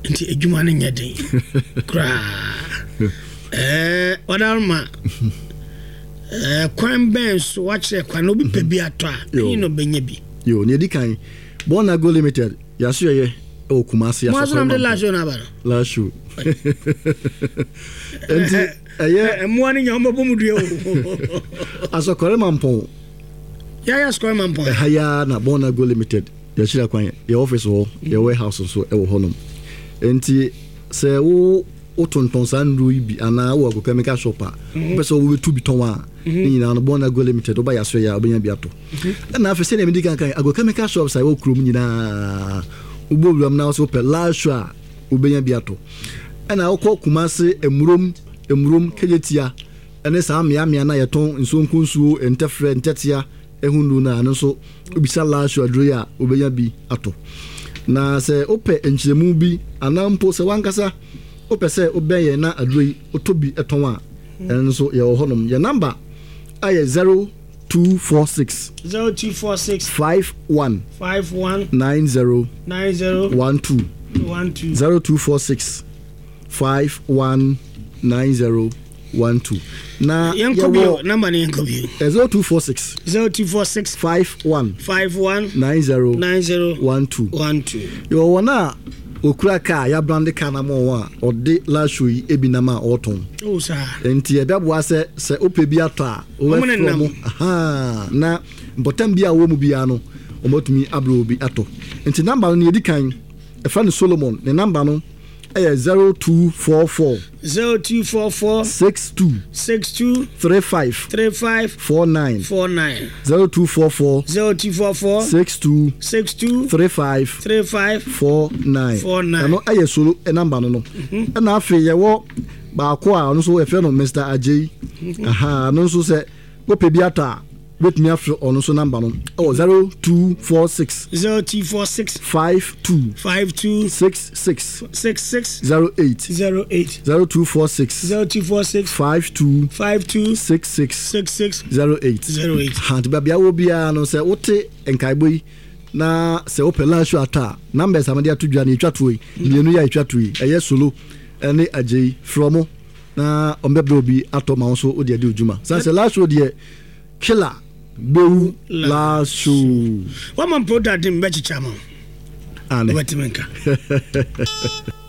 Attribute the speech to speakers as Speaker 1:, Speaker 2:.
Speaker 1: nti adwuma no nyɛ den kra odarma kwan ben so wakyerɛ kwan obi pɛ bi atɔ a yi no benya bi
Speaker 2: yo ne di kan Bonago Limited yaso ye o Kumasi
Speaker 1: yaso mo na la show na ba
Speaker 2: la show enti
Speaker 1: mo ani nya mo bomu duo
Speaker 2: aso kore mampon
Speaker 1: ya score mampon
Speaker 2: haya na Bonago Limited ya shira kwan ya office ho ya warehouse so e wo honom enti se wo tonton sanru bi ana wo go chemical shop a person wo betu bi ton a ni na no Bonago Limited oba yaso ya obenya bi ato na afi se na me di kan ago chemical shop sai wo krom nyina ubowuram na so pe lasho a obenya bi ato na wo ko Kumasi emurom kejetia ene sa amia na yeton nsonkunsuo entefre ntetia ehunu na no so obisa lasho adro ya obenya bi ato na se ope enchiremu bi anampo se wankasa opese obeye na adroi otobi eton a enso ye wo honom ye number aye 0246 51 90 12 0246 51 90 12 na
Speaker 1: yankobio number ni yankobio
Speaker 2: 0246 51 90 12 yo wana okura ka ya brand ka na mo wa ode la show yi ebinama oton
Speaker 1: o sa
Speaker 2: enti e beboa se ope bi ato a o we from aha na botam bi a wo mu bia no o motumi abro bi ato enti number no edikan e fa no Solomon ne number no e 0244 62 35 49 0244 62 35 49 ano aye solo e number no na afi ye wo ba ko a no so e fe no Mr. Ajay aha no so se wo pe bi ata wetumi afro ono so number no 0246 52 66 08 0246 52 66 08 hand babia wo bia no se wote enkaiboyi na se opela show ata numbers amade atodwa na etwatoi mienu ya etwatoi eye solo ene Ajay from na ombebdo bi atoma so odi ade ojuma se last show de killer Bow la show.
Speaker 1: What man product in Bechichama? And wet menka.